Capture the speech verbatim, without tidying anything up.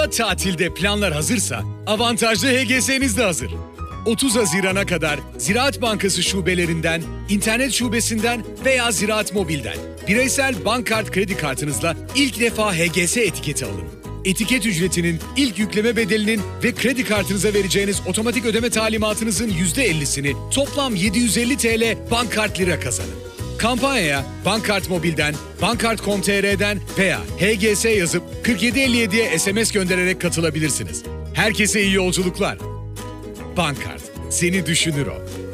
Ama tatilde planlar hazırsa avantajlı H G S'niz de hazır. otuz Haziran'a kadar Ziraat Bankası şubelerinden, internet şubesinden veya Ziraat Mobil'den bireysel bankkart kredi kartınızla ilk defa H G S etiketi alın. Etiket ücretinin, ilk yükleme bedelinin ve kredi kartınıza vereceğiniz otomatik ödeme talimatınızın yüzde ellisini toplam yedi yüz elli TL Bankkart Lira kazanın. Kampanyaya Bankkart Mobil'den, bankkart nokta com nokta tr'den veya H G S yazıp kırk yedi elli yediye S M S göndererek katılabilirsiniz. Herkese iyi yolculuklar. Bankkart, seni düşünür o.